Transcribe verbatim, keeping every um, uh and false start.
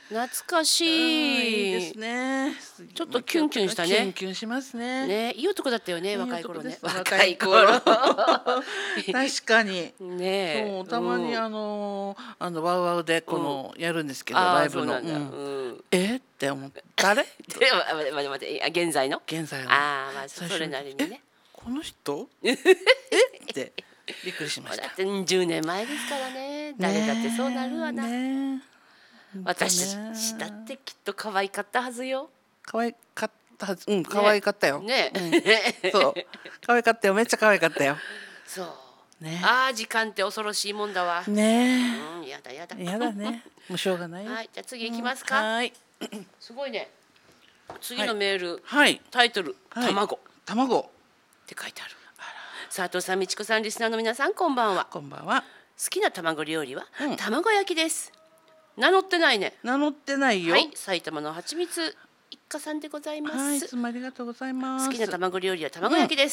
懐かしい。 いいですね。 ちょっとキュンキュンしたね。 キュンキュンしますね。 ね、いい男だったよね、若い頃ね。 若い頃。確かに。 ね、 そう、たまにあのあのワウワウでこのやるんですけど、ライブの。えって思って、誰？ でも待って待って、現在の？ 現在の。 ああ、まあそれなりにね。 この人？えってびっくりしました。 だってじゅうねんまえですからね。誰だってそうなるわな。私だってきっと可愛かったはずよ。 可愛かったはず、うん、可愛かったよ。 ね、 そう、可愛かったよ、めっちゃ可愛かったよ。 そう。ああ、時間って恐ろしいもんだわ。ねえ。うん、やだやだ。 やだね。もうしょうがない。 はい、じゃあ次行きますか。はい。すごいね。次のメール。 はい。 タイトル、卵。 卵。 って書いてある。佐藤さん、美智子さん、リスナーの皆さん、こんばんは。 こんばんは。 好きな卵料理は卵焼きです。名乗ってないね。 名乗ってないよ。 はい、埼玉のはちみつ一家さんでございます。 はい、いつもありがとうございます。 好きな卵料理は卵焼きです。